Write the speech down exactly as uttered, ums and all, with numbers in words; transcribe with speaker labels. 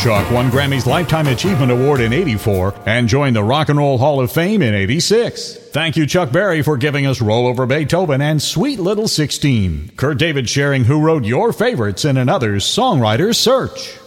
Speaker 1: Chuck won Grammy's Lifetime Achievement Award in eighty-four and joined the Rock and Roll Hall of Fame in eighty-six. Thank you, Chuck Berry, for giving us Roll Over Beethoven and Sweet Little sixteen. Kurt David sharing who wrote your favorites in another's Songwriter's Search.